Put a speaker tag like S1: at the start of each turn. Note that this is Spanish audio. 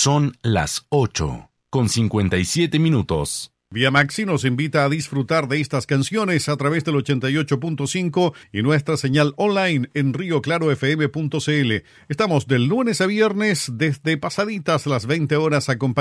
S1: Son las 8:57.
S2: Vía Maxi nos invita a disfrutar de estas canciones a través del 88.5 y nuestra señal online en rioclarofm.cl. Estamos del lunes a viernes desde pasaditas las 20 horas acompañados